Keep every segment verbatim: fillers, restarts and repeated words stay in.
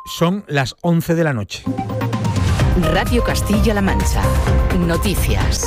Son las once de la noche. Radio Castilla-La Mancha. Noticias.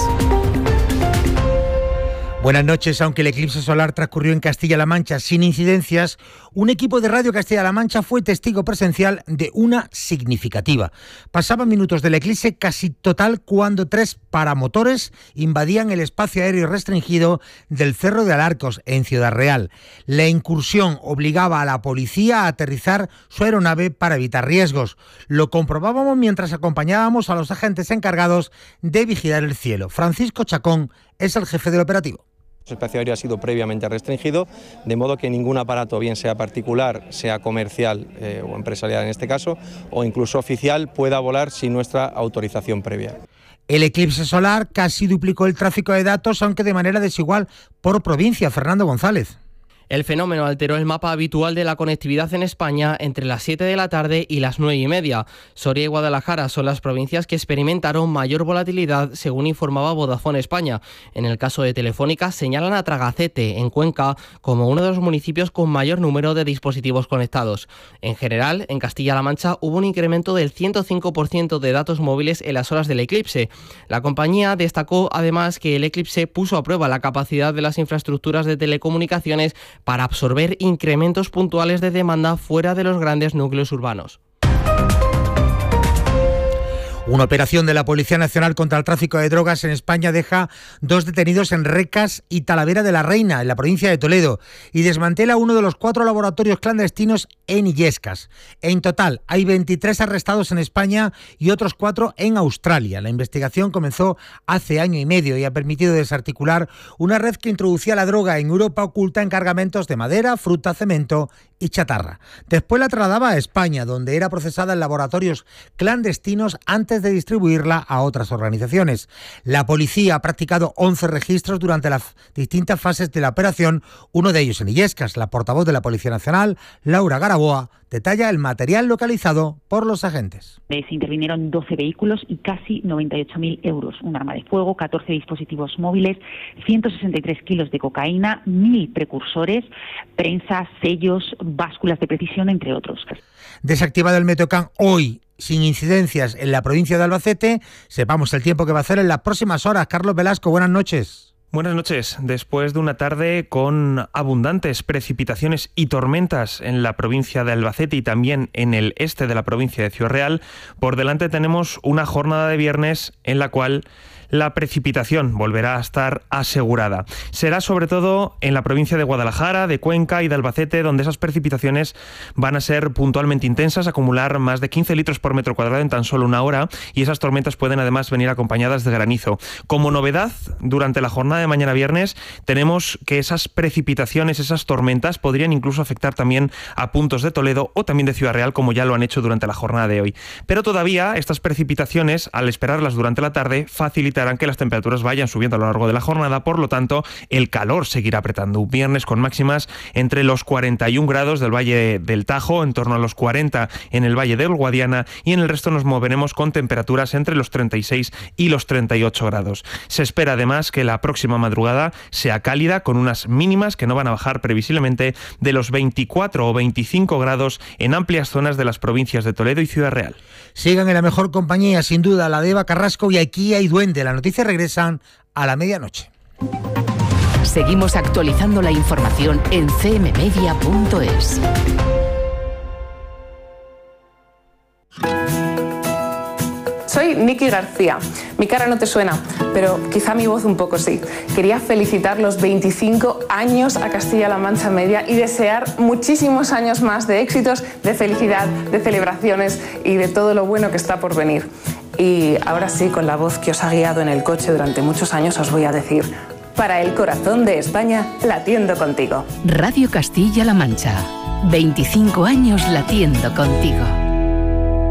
Buenas noches. Aunque el eclipse solar transcurrió en Castilla-La Mancha sin incidencias, un equipo de Radio Castilla-La Mancha fue testigo presencial de una significativa. Pasaban minutos del eclipse casi total cuando tres paramotores invadían el espacio aéreo restringido del Cerro de Alarcos, en Ciudad Real. La incursión obligaba a la policía a aterrizar su aeronave para evitar riesgos. Lo comprobábamos mientras acompañábamos a los agentes encargados de vigilar el cielo. Francisco Chacón es el jefe del operativo. El espacio aéreo ha sido previamente restringido, de modo que ningún aparato, bien sea particular, sea comercial eh, o empresarial en este caso, o incluso oficial, pueda volar sin nuestra autorización previa. El eclipse solar casi duplicó el tráfico de datos, aunque de manera desigual por provincia. Fernando González. El fenómeno alteró el mapa habitual de la conectividad en España entre las siete de la tarde y las nueve y media. Soria y Guadalajara son las provincias que experimentaron mayor volatilidad, según informaba Vodafone España. En el caso de Telefónica, señalan a Tragacete, en Cuenca, como uno de los municipios con mayor número de dispositivos conectados. En general, en Castilla-La Mancha hubo un incremento del ciento cinco por ciento de datos móviles en las horas del eclipse. La compañía destacó además que el eclipse puso a prueba la capacidad de las infraestructuras de telecomunicaciones para absorber incrementos puntuales de demanda fuera de los grandes núcleos urbanos. Una operación de la Policía Nacional contra el tráfico de drogas en España deja dos detenidos en Recas y Talavera de la Reina, en la provincia de Toledo, y desmantela uno de los cuatro laboratorios clandestinos en Illescas. En total, hay veintitrés arrestados en España y otros cuatro en Australia. La investigación comenzó hace año y medio y ha permitido desarticular una red que introducía la droga en Europa oculta en cargamentos de madera, fruta, cemento y chatarra. Después la trasladaba a España, donde era procesada en laboratorios clandestinos antes de distribuirla a otras organizaciones. La policía ha practicado once registros durante las distintas fases de la operación, uno de ellos en Illescas. La portavoz de la Policía Nacional, Laura Garaboa, detalla el material localizado por los agentes. Se intervinieron doce vehículos y casi noventa y ocho mil euros, un arma de fuego, catorce dispositivos móviles, ciento sesenta y tres kilos de cocaína, mil precursores, prensas, sellos, básculas de precisión, entre otros. Desactivado el Metrocan hoy, sin incidencias en la provincia de Albacete. Sepamos el tiempo que va a hacer en las próximas horas. Carlos Velasco, buenas noches. Buenas noches. Después de una tarde con abundantes precipitaciones y tormentas en la provincia de Albacete y también en el este de la provincia de Ciudad Real, por delante tenemos una jornada de viernes en la cual la precipitación volverá a estar asegurada. Será sobre todo en la provincia de Guadalajara, de Cuenca y de Albacete, donde esas precipitaciones van a ser puntualmente intensas, acumular más de quince litros por metro cuadrado en tan solo una hora, y esas tormentas pueden además venir acompañadas de granizo. Como novedad, durante la jornada de mañana viernes, tenemos que esas precipitaciones, esas tormentas, podrían incluso afectar también a puntos de Toledo o también de Ciudad Real, como ya lo han hecho durante la jornada de hoy. Pero todavía estas precipitaciones, al esperarlas durante la tarde, facilitarán que las temperaturas vayan subiendo a lo largo de la jornada. Por lo tanto, el calor seguirá apretando. Un viernes con máximas entre los cuarenta y un grados del Valle del Tajo, en torno a los cuarenta en el Valle del Guadiana, y en el resto nos moveremos con temperaturas entre los treinta y seis y los treinta y ocho grados. Se espera además que la próxima madrugada sea cálida, con unas mínimas que no van a bajar previsiblemente de los veinticuatro o veinticinco grados en amplias zonas de las provincias de Toledo y Ciudad Real. Sigan en la mejor compañía, sin duda, la de Eva Carrasco, y aquí hay duende. Las noticias regresan a la medianoche. Seguimos actualizando la información en c m media punto es. Soy Nicky García. Mi cara no te suena, pero quizá mi voz un poco sí. Quería felicitar los veinticinco años a Castilla-La Mancha Media y desear muchísimos años más de éxitos, de felicidad, de celebraciones y de todo lo bueno que está por venir. Y ahora sí, con la voz que os ha guiado en el coche durante muchos años, os voy a decir: para el corazón de España, latiendo contigo. Radio Castilla-La Mancha. veinticinco años latiendo contigo.